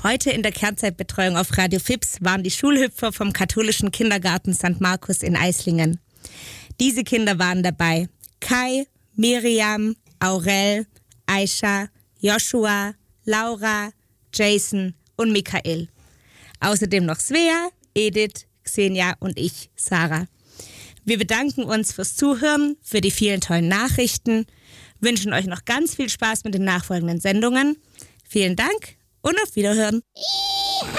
Heute in der Kernzeitbetreuung auf Radio FIPS waren die Schulhüpfer vom katholischen Kindergarten St. Markus in Eislingen. Diese Kinder waren dabei: Kai, Miriam, Aurel, Aisha, Joshua, Laura, Jason und Michael. Außerdem noch Svea, Edith, Xenia und ich, Sarah. Wir bedanken uns fürs Zuhören, für die vielen tollen Nachrichten, wünschen euch noch ganz viel Spaß mit den nachfolgenden Sendungen. Vielen Dank und auf Wiederhören.